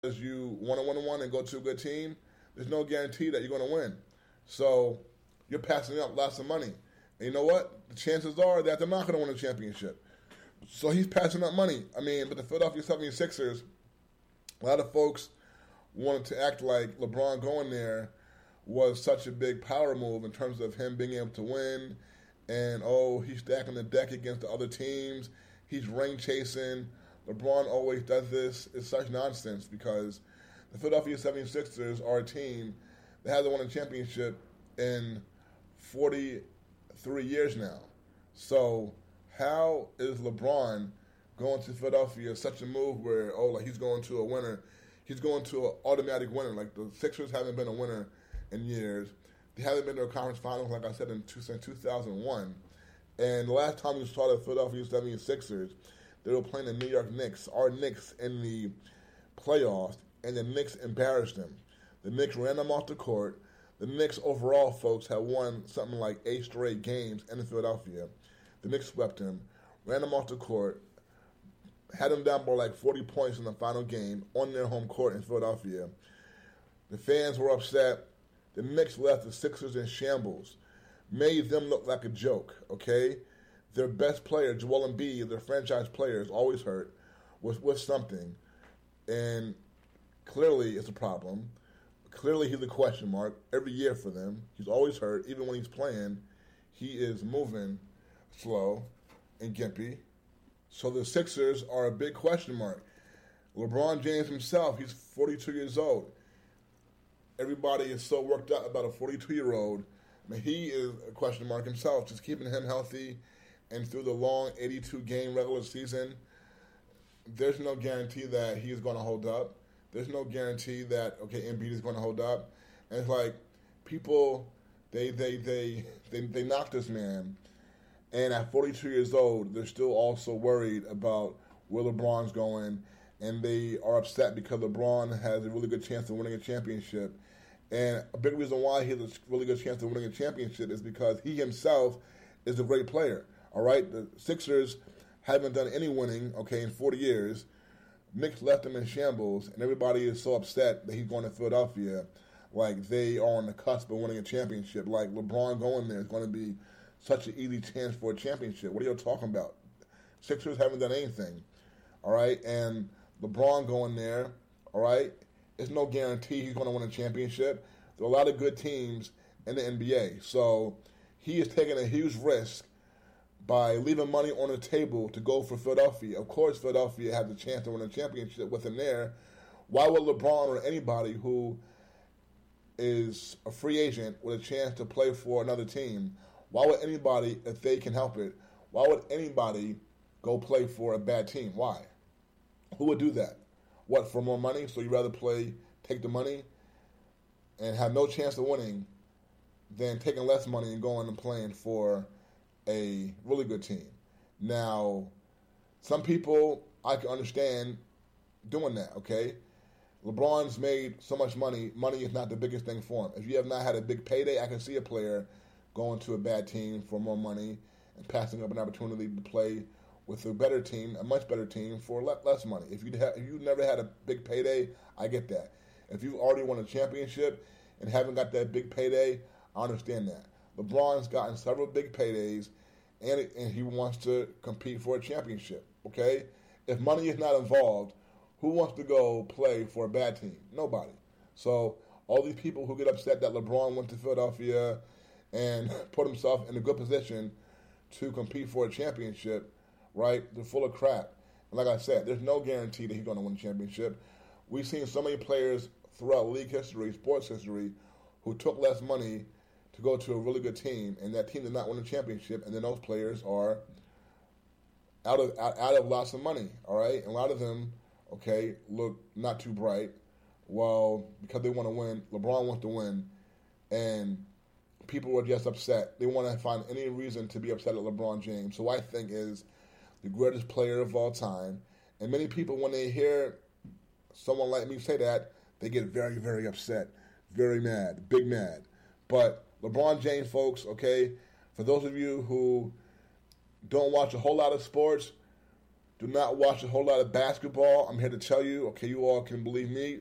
you want to win one and go to a good team, there's no guarantee that you're going to win. So you're passing up lots of money. And you know what? The chances are that they're not going to win a championship. So he's passing up money. I mean, but the Philadelphia 76ers, a lot of folks wanted to act like LeBron going there was such a big power move in terms of him being able to win. And, he's stacking the deck against the other teams. He's ring chasing. LeBron always does this. It's such nonsense because the Philadelphia 76ers are a team that hasn't won a championship in 43 years now. So how is LeBron going to Philadelphia such a move where, like he's going to a winner? He's going to an automatic winner. Like the Sixers haven't been a winner in years. They haven't been to a conference finals, like I said, since 2001. And the last time we saw the Philadelphia 76ers, they were playing the New York Knicks, our Knicks, in the playoffs, and the Knicks embarrassed them. The Knicks ran them off the court. The Knicks overall, folks, have won something like 8 straight games in Philadelphia. The Knicks swept them, ran them off the court, had them down by like 40 points in the final game on their home court in Philadelphia. The fans were upset. The Knicks left the Sixers in shambles, made them look like a joke, okay? Their best player, Joel Embiid, their franchise player, is always hurt with something. And clearly it's a problem. Clearly he's a question mark every year for them. He's always hurt. Even when he's playing, he is moving slow and gimpy. So the Sixers are a big question mark. LeBron James himself, he's 42 years old. Everybody is so worked up about a 42-year-old. I mean, he is a question mark himself, just keeping him healthy. And through the long 82-game regular season, there's no guarantee that he is going to hold up. There's no guarantee that, Embiid is going to hold up. And it's like people, they knock this man. And at 42 years old, they're still also worried about where LeBron's going. And they are upset because LeBron has a really good chance of winning a championship. And a big reason why he has a really good chance of winning a championship is because he himself is a great player. All right? The Sixers haven't done any winning, in 40 years. Knicks left him in shambles, and everybody is so upset that he's going to Philadelphia like they are on the cusp of winning a championship. Like LeBron going there is going to be such an easy chance for a championship. What are you talking about? Sixers haven't done anything. All right? And LeBron going there, all right, it's no guarantee he's going to win a championship. There are a lot of good teams in the NBA. So he is taking a huge risk by leaving money on the table to go for Philadelphia. Of course, Philadelphia has a chance to win a championship with him there. Why would LeBron or anybody who is a free agent with a chance to play for another team, why would anybody, if they can help it, why would anybody go play for a bad team? Why? Who would do that? What, for more money? So you'd rather take the money and have no chance of winning than taking less money and going and playing for a really good team. Now, some people, I can understand doing that, okay? LeBron's made so much money. Money is not the biggest thing for him. If you have not had a big payday, I can see a player going to a bad team for more money and passing up an opportunity to play with a better team, a much better team, for less money. If you never had a big payday, I get that. If you've already won a championship and haven't got that big payday, I understand that. LeBron's gotten several big paydays, and he wants to compete for a championship, okay? If money is not involved, who wants to go play for a bad team? Nobody. So all these people who get upset that LeBron went to Philadelphia and put himself in a good position to compete for a championship, right, they're full of crap. And like I said, there's no guarantee that he's going to win a championship. We've seen so many players throughout league history, sports history, who took less money to go to a really good team, and that team did not win a championship, and then those players are out of lots of money, all right? And a lot of them, look not too bright. Well, because they want to win, LeBron wants to win, and people are just upset. They want to find any reason to be upset at LeBron James, who I think is the greatest player of all time. And many people, when they hear someone like me say that, they get very, very upset, very mad, big mad. But LeBron James, folks, for those of you who don't watch a whole lot of sports, do not watch a whole lot of basketball. I'm here to tell you, okay, you all can believe me.